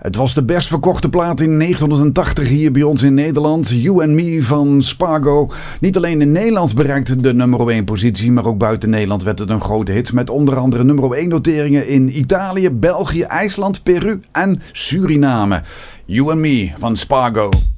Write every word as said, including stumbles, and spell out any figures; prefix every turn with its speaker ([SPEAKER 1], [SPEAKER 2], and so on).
[SPEAKER 1] Het was de best verkochte plaat in negentien hier bij ons in Nederland. You and Me van Spargo. Niet alleen in Nederland bereikte de nummer één positie, maar ook buiten Nederland werd het een grote hit. Met onder andere nummer één noteringen in Italië, België, IJsland, Peru en Suriname. You and Me van Spargo.